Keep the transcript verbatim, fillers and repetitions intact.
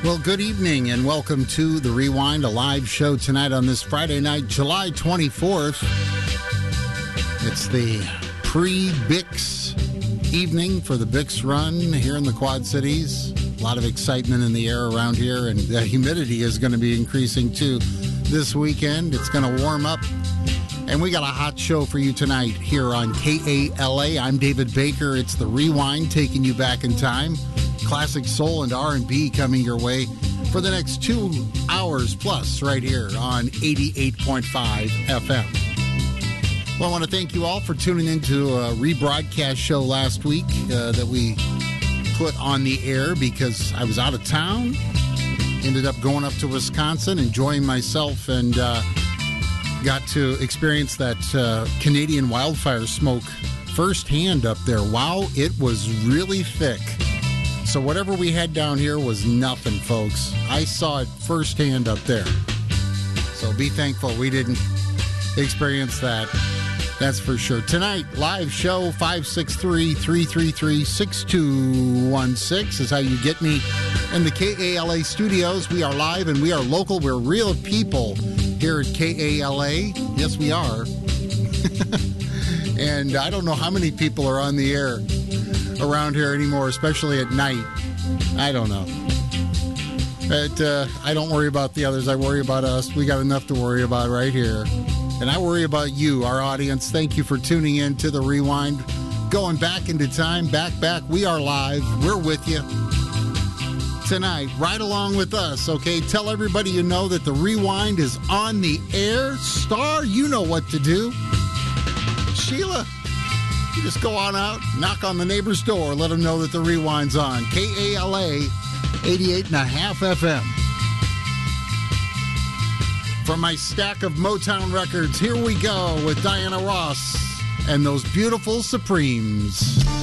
Well, good evening and welcome to The Rewind, a live show tonight on this Friday night, July twenty-fourth. It's the pre-Bix evening for the Bix Run here in the Quad Cities. A lot of excitement in the air around here, and the humidity is going to be increasing too this weekend. It's going to warm up, and we got a hot show for you tonight here on K A L A. I'm David Baker. It's The Rewind, taking you back in time. Classic soul and R and B coming your way for the next two hours plus right here on eighty-eight point five F M. Well, I want to thank you all for tuning into a rebroadcast show last week uh, that we put on the air because I was out of town. Ended up going up to Wisconsin, enjoying myself, and uh, got to experience that uh, Canadian wildfire smoke firsthand up there. Wow, it was really thick. So whatever we had down here was nothing, folks. I saw it firsthand up there. So be thankful we didn't experience that. That's for sure. Tonight, live show, five six three, three three three, six two one six is how you get me in the K A L A studios. We are live and we are local. We're real people here at K A L A. Yes, we are. And I don't know how many people are on the air around here anymore, especially at night. I don't know. But uh, I don't worry about the others. I worry about us. We got enough to worry about right here. And I worry about you, our audience. Thank you for tuning in to The Rewind. Going back into time, back, back. We are live. We're with you tonight. Right along with us, okay? Tell everybody you know that The Rewind is on the air. Star, you know what to do. Sheila, you just go on out, knock on the neighbor's door, let them know that The Rewind's on. K A L A, eighty-eight point five F M. From my stack of Motown records, here we go with Diana Ross and those beautiful Supremes.